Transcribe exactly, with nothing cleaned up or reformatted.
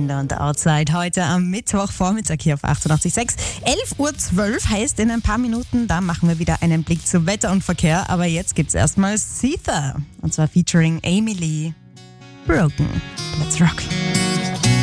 Kinder und Outside heute am Mittwochvormittag hier auf achtundachtzig Komma sechs. elf Uhr zwölf heißt in ein paar Minuten, da machen wir wieder einen Blick zu Wetter und Verkehr. Aber jetzt gibt's erstmal Seether und zwar featuring Amy Lee. Broken. Let's rock.